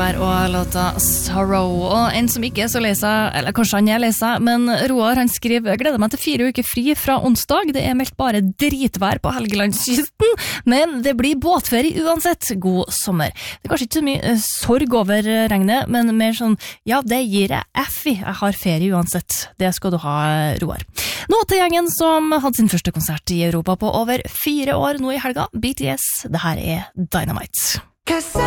der og låta Sorrow. Og en som ikke så lei seg, eller kanskje han lei seg, men Roar han skriver: gleder meg til 4 uker fri fra onsdag. Det meldt bare dritvær på Helgelandskysten, men det blir båtferie uansett. God sommer. Det kanskje ikke så mye sorg over regnet, men mer sånn, ja, det gir jeg F i. Jeg har ferie uansett. Det skal du ha, Roar. Nå til gjengen som hadde sin første konsert i Europa på over 4 år nå i helga. BTS, det her er Dynamite.